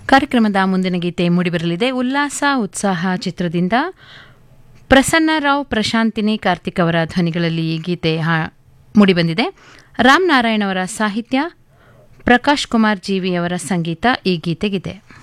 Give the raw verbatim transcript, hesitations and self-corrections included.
ಕಾರ್ಯಕ್ರಮದ ಮುಂದಿನ ಗೀತೆ ಮೂಡಿಬರಲಿದೆ. ಉಲ್ಲಾಸ ಉತ್ಸಾಹ ಚಿತ್ರದಿಂದ ಪ್ರಸನ್ನರಾವ್, ಪ್ರಶಾಂತಿನಿ ಕಾರ್ತಿಕ್ ಅವರ ಧ್ವನಿಗಳಲ್ಲಿ ಈ ಗೀತೆ ಮೂಡಿಬಂದಿದೆ. ರಾಮ್ ನಾರಾಯಣ್ ಅವರ ಸಾಹಿತ್ಯ, ಪ್ರಕಾಶ್ ಕುಮಾರ್ ಜೀವಿ ಅವರ ಸಂಗೀತ ಈ ಗೀತೆಗಿದೆ.